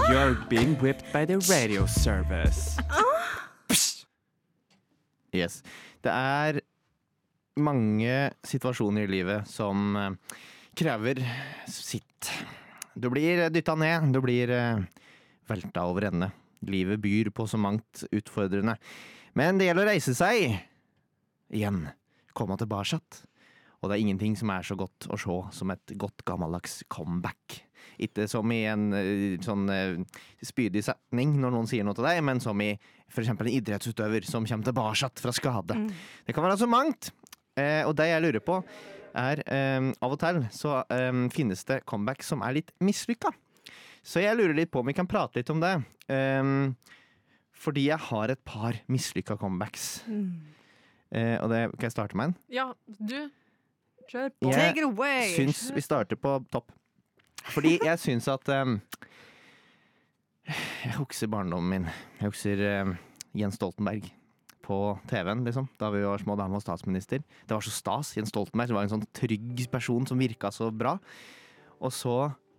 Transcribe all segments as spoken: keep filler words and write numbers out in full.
You're being whipped by the radio service. Yes. Det er mange situasjoner i livet som eh, krever sitt. Du blir dyttet ned, du blir eh, velta over ende. Livet byr på så mangt utfordrende. Men det gjelder å reise seg igjen, komme tilbake. Og det er ingenting som er så godt å se som et godt gammeldags comeback. Ikke som i en uh, sånn uh, spydig setning når noen sier noe til deg, men som i for eksempel en idrettsutøver som kommer tilbake fra skade. Mm. Det kan være så mangt. Uh, og det jeg lurer på er, um, av og til så um, finnes det comeback som er litt mislykka. Så jeg lurer litt på om vi kan prate litt om det. Um, fordi jeg har et par mislykka comebacks. Mm. Uh, og det kan jeg starte med en. Ja, du kjør på. Jeg syns vi starter på topp. Fordi jeg syns at um, jeg husker barndommen min. Jeg husker um, Jens Stoltenberg på T V-en, liksom, da vi var små da han var statsminister. Det var så stas. Jens Stoltenberg var en sånn trygg person som virka så bra. Og så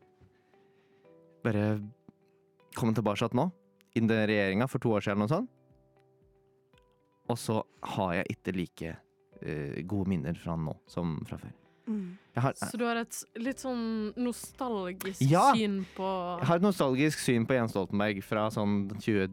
bare kom han tilbake nå, i den regjeringa for to år siden og sånn. Og så har jeg ikke like uh, gode minner fra han nå som fra før. Mm. Har, så du har et litt sånn nostalgisk ja, syn på jeg har et nostalgisk syn på Jens Stoltenberg fra sånn tjue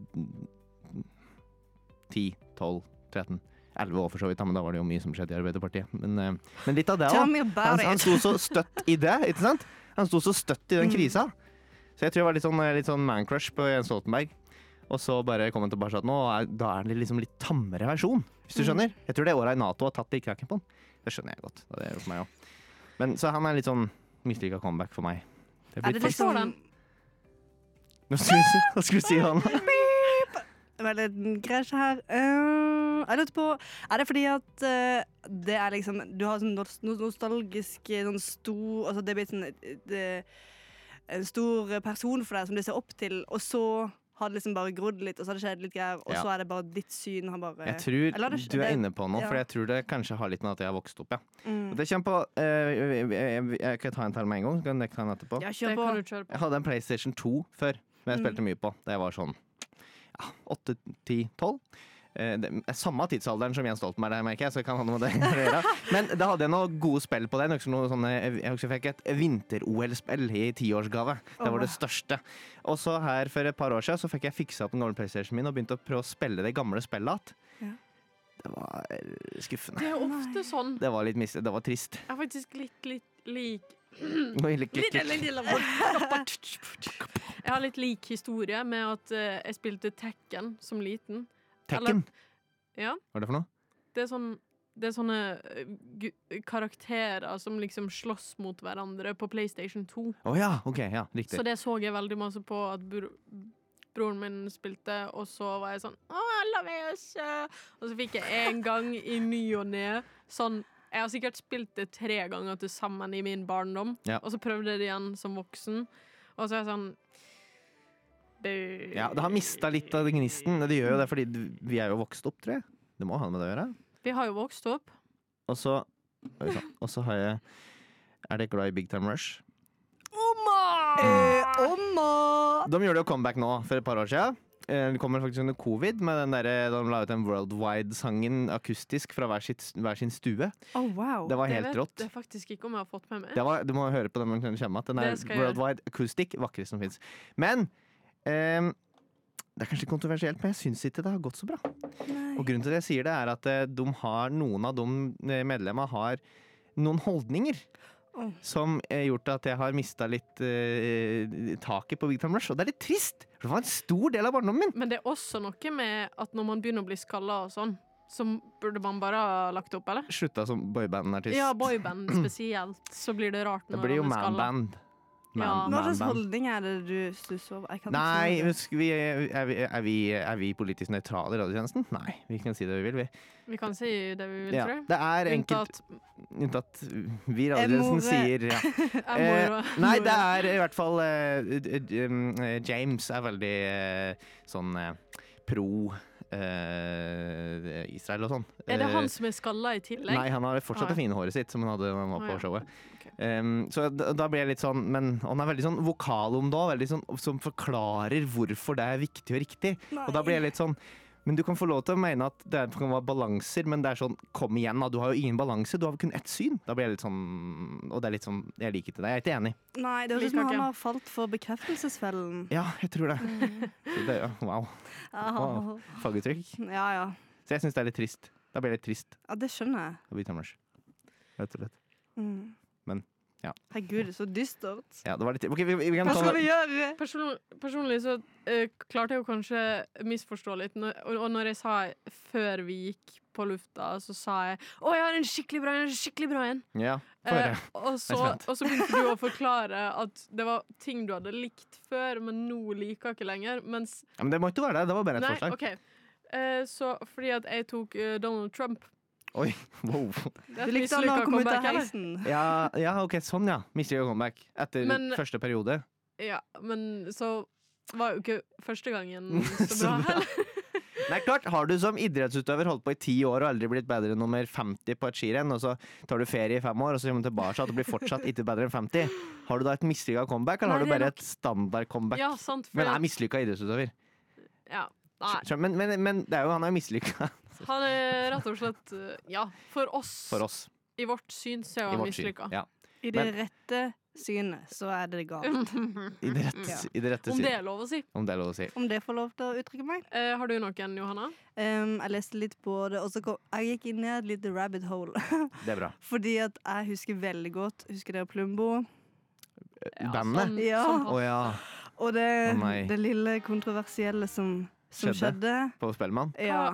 ti, tolv, tretten elleve år for så vidt, men da var det jo mye som skjedde i Arbeiderpartiet. Men, uh, men litt av det også. Han, han sto så støtt i det, ikke sant? Han sto så støtt i den krisa. Så jeg tror jeg var litt sånn, litt sånn man-crush på Jens Stoltenberg. Og så bare kom han tilbake at nå, da er det liksom litt tammere versjon, hvis du skjønner. Jeg tror det året i NATO har tatt i kraken på han. Det skjønner jeg godt. Det er for meg også. Men så han er litt sånn mislykka comeback for meg. Det er, er det litt sånn? Hva skulle du si, Hanna? Vel, en krasj her. Uh, jeg lurte på, er det fordi at uh, det er liksom, du har sånn nostalgisk, sånn stor, altså det blir sånn, det, en stor person for deg som du ser opp til, og så har det liksom bare grodd litt, og så har det skjedd litt greier, og ja. Så er det bare ditt syn har bare... Jeg tror det, du er inne på noe, ja. For jeg tror det kanskje har litt med at jeg har vokst opp, ja. Mm. Og det kommer på... Uh, jeg, jeg, jeg kan ta en til med en gang, så kan jeg ta en etterpå. Ja, kjør på. Det kan du kjøre på. Jeg hadde en PlayStation to før, men jeg spilte mm. mye på. Det var sånn ja, åtte, ti, tolv. Uh, det er samme tidsalderen som Jens Stoltenberg, der, merker jeg, så jeg kan ha noe med det å gjøre. Men da hadde jeg noen gode spill på det. Jeg husker jeg fikk et vinter-O L-spill i tiårsgave. Det var det største. Og så her for et par år siden så fikk jeg fiksa opp den gamle PlayStation min og begynte å prøve å spille det gamle spillet igjen. Ja. Det var skuffende. Det er ofte sånn. Det var litt mis- det var trist. Jeg er faktisk litt, litt lik Jeg har litt lik historie med at uh, jeg spilte Tekken som liten. Tekken? Eller, ja. Hva er det for noe? Det er, sånn, det er sånne uh, karakterer som liksom slåss mot hverandre på PlayStation to. Å oh, ja, ok, ja, riktig. Så det så jeg veldig masse på at bro broren min spilte, og så var jeg sånn Å, la meg også! Og så fikk jeg en gang i ny og ned sånn. Jeg har sikkert spilt det tre ganger til sammen i min barndom, ja. Og så prøvde jeg det igjen som voksen, og så er jeg sånn ja, det har mistet litt av gnisten. Det gjør jo det, fordi vi er jo vokst opp, tror jeg. Det må ha med det å gjøre. Vi har jo vokst opp. Og så, og så har jeg er det glad i Big Time Rush? Oma! Eh, Oma! De gjorde jo comeback nå for et par år siden. Det kommer faktisk under covid med den der, de la ut den Worldwide-sangen akustisk fra hver, sitt, hver sin stue. Oh, wow. Det var helt det vet, rått. Det er faktisk ikke om jeg har fått med meg. Det var, du må høre på den, den kommer, den er Worldwide Acoustic, vakrest som finnes. Men um, det er kanskje kontroversielt, men jeg synes ikke det har gått så bra. Nei. Og grunnen til det jeg sier det er at de har, noen av de medlemmer har noen holdninger. Oh. Som har gjort at jeg har mistet litt uh, taket på Big Time Rush. Og det er litt trist, for det var en stor del av barndommen min. Men det er også noe med at når man begynner å bli skallet og sånn, så burde man bare ha lagt opp, eller? Slutta som boyband-artist. Ja, boyband spesielt. Så blir det rart når man er skallet. Det blir jo man-band. Man, ja. Hva slags holdning er det du stusser over? Nei, husk, vi, er, vi, er, vi, er vi politisk nøytrale i radiotjenesten? Nei, vi kan si det vi vil, vi. Vi kan si det vi vil, ja, tror jeg. Det er enkelt unntatt vi i radiotjenesten sier ja. eh, Nei, det er i hvert fall eh, James er veldig eh, sånn eh, pro eh, Israel og sånn. Er det han som er skallet i tillegg? Nei, han har fortsatt det fine håret sitt som han hadde da han var på showet. Okay. Um, så da, da blir jeg litt sånn Men han er veldig sånn vokal om det også, veldig sånn, som forklarer hvorfor det er viktig og riktig. Nei. Og da blir jeg litt sånn Men du kan få lov til å mene at det kan være balanser, men det er sånn Kom igjen, da. Du har jo ingen balanse. Du har kun ett syn. Da blir jeg litt sånn Og det er litt sånn Jeg liker ikke det. Jeg er ikke enig. Nei, det høres ut Liker som han ikke. har falt for bekreftelsesfellen. Ja, jeg tror det. Så det ja, wow. Ah. Faguttrykk. Ja, ja. Så jeg syns det er litt trist. Da blir det litt trist. Ja, det skjønner jeg. Det blir tømmers. Rett og slett. Mm. Men, ja. Herregud, så dystert. Ja, det var litt OK, vi, vi kan Hva ta skal vi gjøre? Person, personlig så eh, klarte jeg jo kanskje misforstå litt. Når, og, og når jeg sa før vi gikk på lufta, så sa jeg å, jeg har en skikkelig bra en, en skikkelig bra en. Ja, få høre. Eh, og, så, Jeg er spent. og så begynte du å forklare at det var ting du hadde likt før, men nå liker ikke lenger. Mens Ja, men det må ikke være det. Det var bare et Nei, forslag. OK. Eh, så fordi at jeg tok eh, Donald Trump Oi, wow. Det er Du et likte han da han mislykka kom ut av comeback, eller? heisen. Ja, ja OK, sånn ja. Mislykka comeback etter Men- første periode. Ja, men så var jo ikke første gangen Så så bra bra. heller. Nei, klart, har du som idrettsutøver holdt på i ti år og aldri blitt bedre enn nummer femti på et skirenn, og så tar du ferie i fem år, og så kommer du tilbake og blir fortsatt ikke bedre enn femti, har du da et mislykka comeback, eller Nei, har du det er bare nok- et standard comeback? Ja, sant. Men For, er mislykka idrettsutøver. ja, nei, Skjø- Men, men, men det er jo, han er mislykka han er rett og slett eh, Ja, for oss, for oss. i vårt syn, så er I han vårt syn. mislykka. Ja. I det Men- rette synet så er det galt. I det rette, Ja. i det rette Om syn. det er lov å si. Om det er lov å si. Om det får lov til å uttrykke meg. Eh, har du noen, Johanna? Um, jeg leste litt på det, og så kom, jeg gikk inn i et lite rabbit hole. Det er bra. Fordi at jeg husker veldig godt Husker dere Plumbo? Ja, Bandet? sånn- Ja. sånn Å ja. Og det, Å nei. det lille kontroversielle som, som Skjedde. skjedde. På Spellemann. Ja.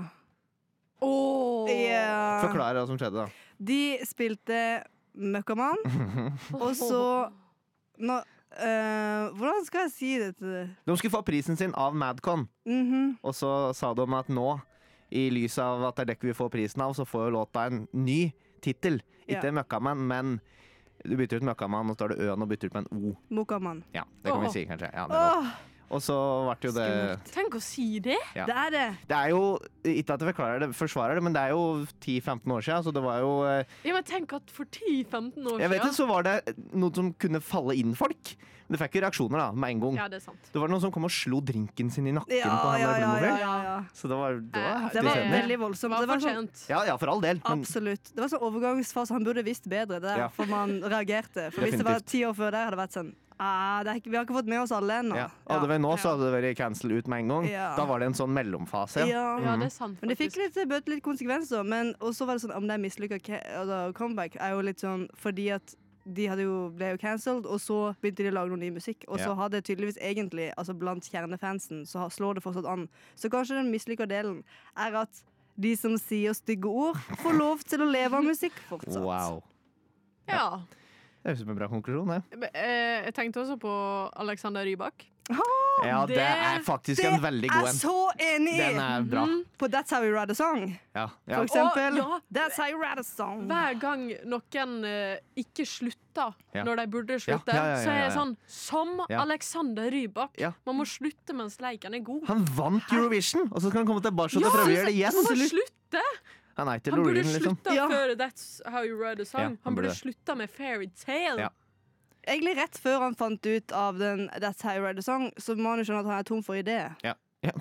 Åh. Ja. Forklar hva som skjedde, da. De spilte Møkkamann, og så nå, eh, Hvordan skal jeg si dette? De skulle få prisen sin av Madcon, Mhm. og så sa de at nå, i lys av at det er det vi får prisen av, så får jo låta en ny tittel. Ikke Ja. Møkkamann, men du bytter ut Møkkamann, og så står det Ø-en og bytter ut med en O. Mokkamann. Ja, det kan Åh. vi si, kanskje. Ja, det er lov. Åh, Og så ble jo det Tenk å si det! Ja. det er det! Det er jo, ikke at jeg forklarer det, forsvarer det, men det er jo ti femten år siden, så det var jo eh, Ja, men tenk at for ti femten år Jeg vet siden ikke, så var det noe som kunne falle inn folk. Men det fikk jo reaksjoner da, med en gang. Ja, det er sant. Det var noen som kom og slo drinken sin i nakken Ja, på han ja, der ja, Blueberry. ja, ja, ja. Så det var, det var, Eh, Det var skjønner. veldig voldsomt. Var Det var sånn, fortjent. Ja, ja, for all del. Men absolutt. Det var sånn overgangsfase. Han burde visst bedre. Det er Ja. derfor man reagerte. For hvis det var Definitivt. ti år før der, hadde det vært sånn ah, det er ikke, Vi har ikke fått med oss alle ennå. ja. Hadde det vært nå, så hadde det vært cancel ut med en gang. Ja. Da var det en sånn mellomfase. Ja. Ja, det er sant, Men det fikk faktisk. litt, bøte litt konsekvenser. Men og så var det sånn om det er mislykka altså, comeback, er jo litt sånn fordi at de hadde jo, ble jo cancelled, og så begynte de å lage noe ny musikk. Og så Ja. hadde tydeligvis egentlig, altså blant kjernefansen, så har- slår det fortsatt an. Så kanskje den mislykka delen er at de som sier stygge ord, får lov til å leve av musikk fortsatt. Wow. Ja. Det høres ut som en bra konklusjon, det. Men, eh, Jeg tenkte også på Alexander Rybak. Ja, det det- er faktisk Det en veldig er god en. så enig i! Den er bra. Mhm. På That's How You Write a Song, Ja. for Ja. eksempel. Å, ja. That's How You Write a Song. Hver gang noen eh, ikke slutter Ja. når de burde Ja, slutte, ja, ja, ja, så er jeg ja. sånn Som Ja. Alexander Rybak. Ja. Man må slutte mens leiken er god. Han vant Eurovision, og så skal han komme tilbake og Ja, prøve å gjøre det igjen. Man må slutte! Han er ikke Han burde Loreen, liksom. slutta Ja. før That's How You Write a Song. Ja, han, han burde burde det. slutta med Fairytale. Ja. Egentlig rett før han fant ut av den That's How You Write a Song, så må han jo skjønne at han er tom for ideer. Ja. Ja.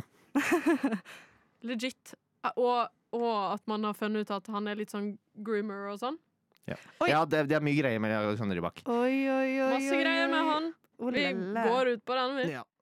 Legit. Og, og at man har funnet ut at han er litt sånn groomer og sånn. Oi. Ja, det, det er mye greier med Alexander Rybak. Oi, oi, oi, Masse oi, greier med oi. han. Oh, Vi lelle. går ut på den, vi. Ja.